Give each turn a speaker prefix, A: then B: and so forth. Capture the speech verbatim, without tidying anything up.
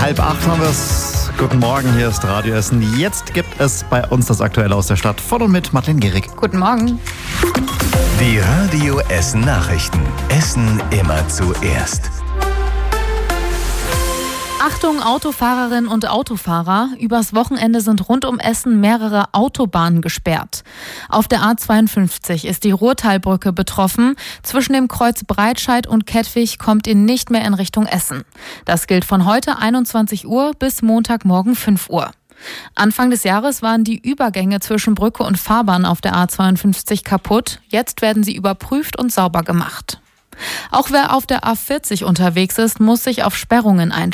A: Halb acht haben wir es. Guten Morgen, hier ist Radio Essen. Jetzt gibt es bei uns das Aktuelle aus der Stadt von und mit Madeleine Gehrig.
B: Guten Morgen.
C: Die Radio Essen Nachrichten. Essen immer zuerst.
B: Achtung, Autofahrerinnen und Autofahrer. Übers Wochenende sind rund um Essen mehrere Autobahnen gesperrt. Auf der A zweiundfünfzig ist die Ruhrtalbrücke betroffen. Zwischen dem Kreuz Breitscheid und Kettwig kommt ihr nicht mehr in Richtung Essen. Das gilt von heute einundzwanzig Uhr bis Montagmorgen fünf Uhr. Anfang des Jahres waren die Übergänge zwischen Brücke und Fahrbahn auf der A zweiundfünfzig kaputt. Jetzt werden sie überprüft und sauber gemacht. Auch wer auf der A vierzig unterwegs ist, muss sich auf Sperrungen einstellen.